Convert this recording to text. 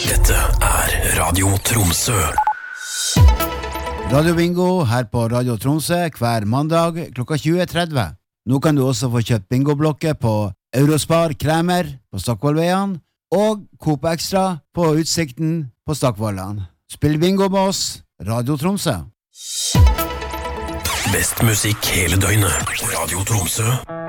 Dette Radio Tromsø. Radio Bingo her på Radio Tromsø hver mandag klokka 20.30. Nå kan du også få kjøpt bingoblokker på Eurospar Kremer på Stokkvollveien og Coop Extra på Utsikten på Stokkvollan. Spill bingo med oss, Radio Tromsø. Best musikk hele døgnet. Radio Tromsø.